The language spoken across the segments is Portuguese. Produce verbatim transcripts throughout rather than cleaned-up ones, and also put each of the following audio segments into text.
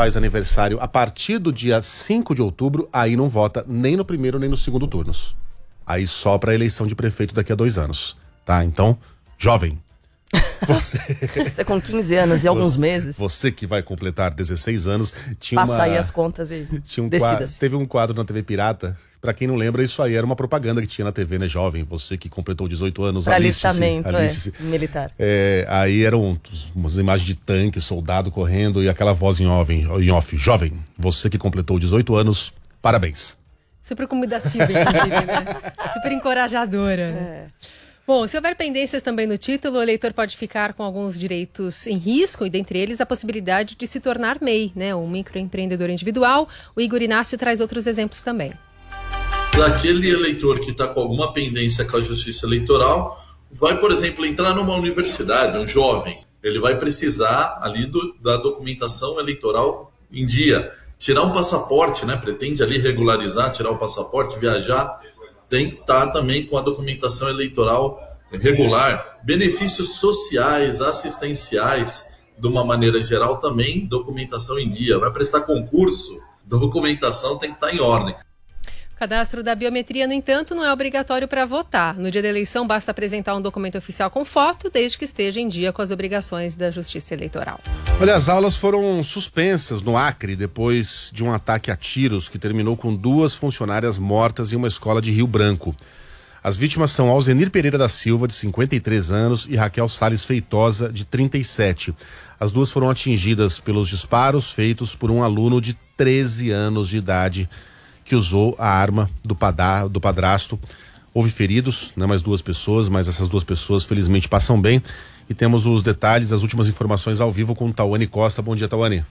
faz aniversário a partir do dia cinco de outubro, aí não vota nem no primeiro nem no segundo turnos. Aí só para a eleição de prefeito daqui a dois anos, tá? Então, jovem, você... você com quinze anos e alguns você, meses. Você que vai completar dezesseis anos, tinha Passa uma... aí as contas e tinha um decida. quadro, teve um quadro na T V Pirata, pra quem não lembra, isso aí era uma propaganda que tinha na T V, né, jovem, você que completou dezoito anos, pra aliste-se, alistamento, aliste-se. É, militar. É, aí eram umas imagens de tanque, soldado correndo e aquela voz em off, em off, jovem, você que completou dezoito anos, parabéns. Super convidativa, inclusive, né? Super encorajadora. É. Bom, se houver pendências também no título, o eleitor pode ficar com alguns direitos em risco, e dentre eles a possibilidade de se tornar M E I, né? Um microempreendedor individual. O Igor Inácio traz outros exemplos também. Daquele eleitor que está com alguma pendência com a Justiça Eleitoral, vai, por exemplo, entrar numa universidade, um jovem, ele vai precisar ali do, da documentação eleitoral em dia. Tirar um passaporte, né? Pretende ali regularizar, tirar o passaporte, viajar, tem que estar também com a documentação eleitoral regular. Benefícios sociais, assistenciais, de uma maneira geral também, documentação em dia. Vai prestar concurso, documentação tem que estar em ordem. O cadastro da biometria, no entanto, não é obrigatório para votar. No dia da eleição, basta apresentar um documento oficial com foto, desde que esteja em dia com as obrigações da Justiça Eleitoral. Olha, as aulas foram suspensas no Acre depois de um ataque a tiros que terminou com duas funcionárias mortas em uma escola de Rio Branco. As vítimas são Alzenir Pereira da Silva, de cinquenta e três anos, e Raquel Salles Feitosa, de trinta e sete. As duas foram atingidas pelos disparos feitos por um aluno de treze anos de idade, que usou a arma do, padar, do padrasto. Houve feridos, né, mais duas pessoas, mas essas duas pessoas felizmente passam bem. E temos os detalhes, as últimas informações ao vivo com o Tawane Costa. Bom dia, Tawane.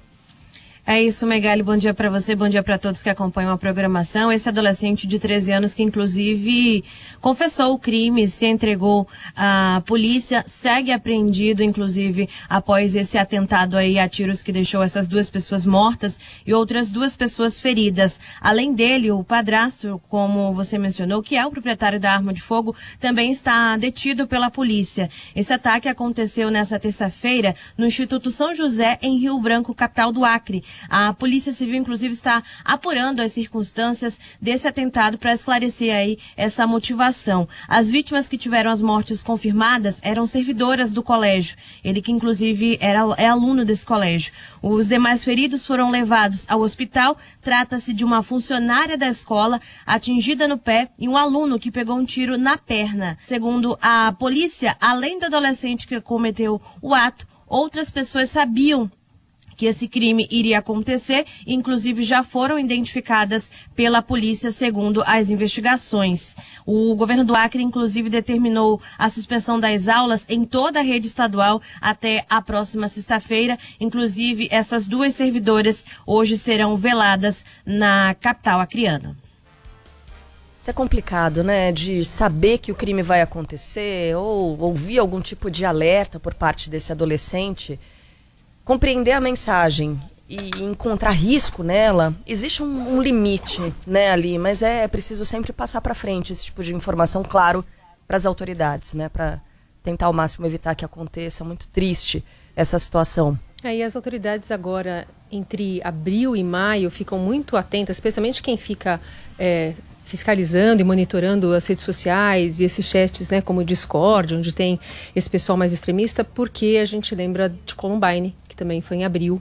É isso, Megali, bom dia para você, bom dia para todos que acompanham a programação. Esse adolescente de treze anos que inclusive confessou o crime, se entregou à polícia, segue apreendido, inclusive após esse atentado aí a tiros que deixou essas duas pessoas mortas e outras duas pessoas feridas. Além dele, o padrasto, como você mencionou, que é o proprietário da arma de fogo, também está detido pela polícia. Esse ataque aconteceu nessa terça-feira no Instituto São José, em Rio Branco, capital do Acre. A Polícia Civil, inclusive, está apurando as circunstâncias desse atentado para esclarecer aí essa motivação. As vítimas que tiveram as mortes confirmadas eram servidoras do colégio. Ele que, inclusive, era, é aluno desse colégio. Os demais feridos foram levados ao hospital. Trata-se de uma funcionária da escola atingida no pé e um aluno que pegou um tiro na perna. Segundo a polícia, além do adolescente que cometeu o ato, outras pessoas sabiam que esse crime iria acontecer, inclusive já foram identificadas pela polícia, segundo as investigações. O governo do Acre, inclusive, determinou a suspensão das aulas em toda a rede estadual até a próxima sexta-feira. Inclusive, essas duas servidoras hoje serão veladas na capital acreana. Isso é complicado, né? De saber que o crime vai acontecer ou ouvir algum tipo de alerta por parte desse adolescente. Compreender a mensagem e encontrar risco nela, existe um, um limite, né, ali, mas é preciso sempre passar para frente esse tipo de informação, claro, para as autoridades, né, para tentar ao máximo evitar que aconteça. Muito triste essa situação. É, e as autoridades agora, entre abril e maio, ficam muito atentas, especialmente quem fica é, fiscalizando e monitorando as redes sociais e esses chats, né, como o Discord, onde tem esse pessoal mais extremista, porque a gente lembra de Columbine, que também foi em abril,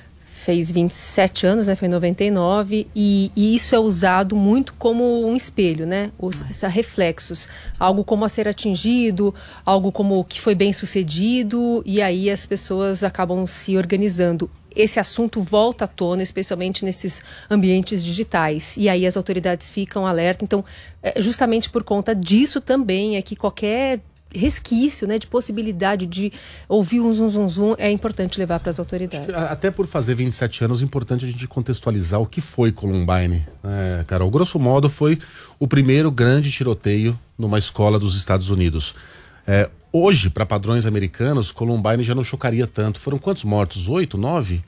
fez vinte e sete anos, né, foi em noventa e nove, e, e isso é usado muito como um espelho, né, os, os reflexos, algo como a ser atingido, algo como que foi bem sucedido, e aí as pessoas acabam se organizando. Esse assunto volta à tona, especialmente nesses ambientes digitais. E aí as autoridades ficam alerta. Então, justamente por conta disso também é que qualquer resquício, né, de possibilidade de ouvir um zum, zum, zum é importante levar para as autoridades. Até por fazer vinte e sete anos, é importante a gente contextualizar o que foi Columbine. É, Carol, grosso modo, foi o primeiro grande tiroteio numa escola dos Estados Unidos. É, hoje, para padrões americanos, Columbine já não chocaria tanto. Foram quantos mortos? Oito? Nove?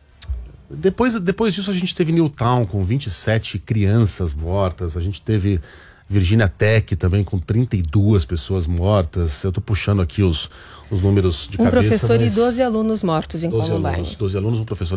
Depois, depois disso a gente teve Newtown com vinte e sete crianças mortas. A gente teve Virginia Tech também com trinta e duas pessoas mortas. Eu tô puxando aqui os, os números de um cabeça. Um professor mas... e doze alunos mortos em doze Columbine. Alunos, doze alunos, um professor